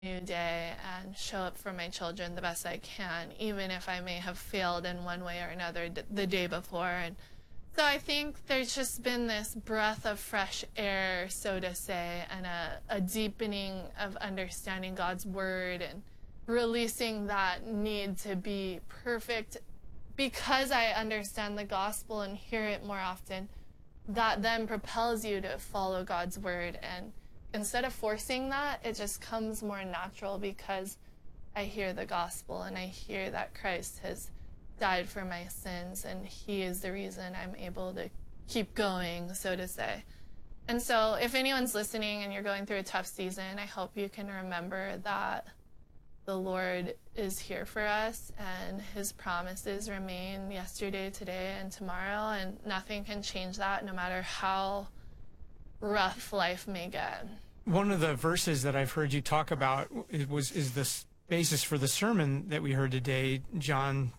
new day and show up for my children the best I can, even if I may have failed in one way or another the day before. And so I think there's just been this breath of fresh air, so to say, and a deepening of understanding God's word and releasing that need to be perfect because I understand the gospel and hear it more often. That then propels you to follow God's word, and instead of forcing that, it just comes more natural because I hear the gospel and I hear that Christ has died for my sins and he is the reason I'm able to keep going, so to say. And so if anyone's listening and you're going through a tough season, I hope you can remember that the Lord is here for us and his promises remain yesterday, today, and tomorrow, and nothing can change that no matter how rough life may get. One of the verses that I've heard you talk about is this basis for the sermon that we heard today, John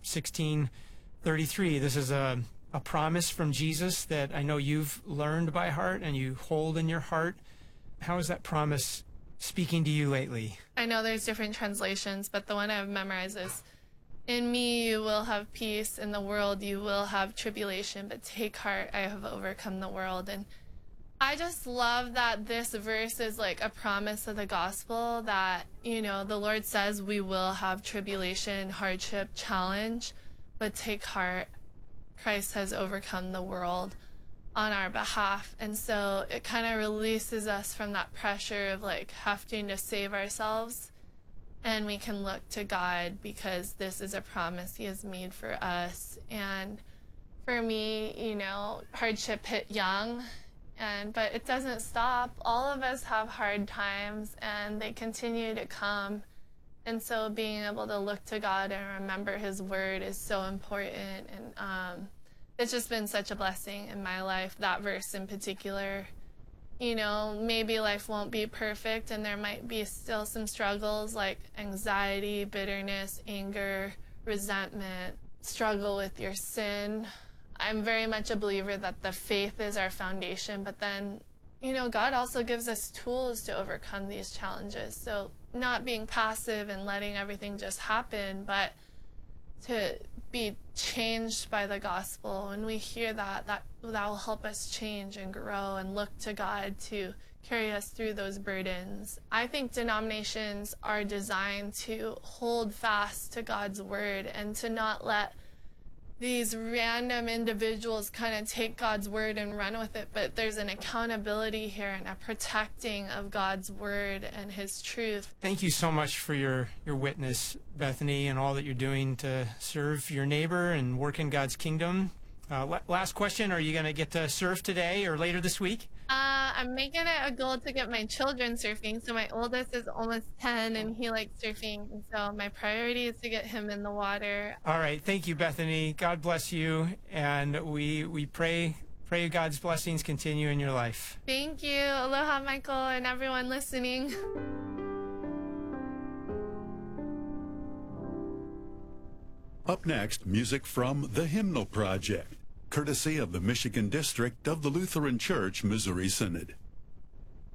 16:33. This is a promise from Jesus that I know you've learned by heart and you hold in your heart. How is that promise speaking to you lately? I know there's different translations, but the one I've memorized is, "In me you will have peace, in the world you will have tribulation, but take heart, I have overcome the world." And I just love that this verse is like a promise of the gospel that, the Lord says we will have tribulation, hardship, challenge, but take heart, Christ has overcome the world on our behalf. And so it kind of releases us from that pressure of having to save ourselves, and we can look to God because this is a promise he has made for us. And for me, hardship hit young, but it doesn't stop. All of us have hard times and they continue to come. And so being able to look to God and remember his word is so important. And it's just been such a blessing in my life, that verse in particular. Maybe life won't be perfect and there might be still some struggles like anxiety, bitterness, anger, resentment, struggle with your sin. I'm very much a believer that the faith is our foundation, but then, God also gives us tools to overcome these challenges. So not being passive and letting everything just happen, but to be changed by the gospel. When we hear that will help us change and grow and look to God to carry us through those burdens. I think denominations are designed to hold fast to God's word and to not let these random individuals kind of take God's word and run with it, but there's an accountability here and a protecting of God's word and his truth. Thank you so much for your witness, Bethany, and all that you're doing to serve your neighbor and work in God's kingdom. Last question, are you going to get to surf today or later this week? I'm making it a goal to get my children surfing. So my oldest is almost 10 and he likes surfing. And so my priority is to get him in the water. All right. Thank you, Bethany. God bless you. And we pray God's blessings continue in your life. Thank you. Aloha, Michael, and everyone listening. Up next, music from The Hymnal Project, courtesy of the Michigan District of the Lutheran Church Missouri Synod.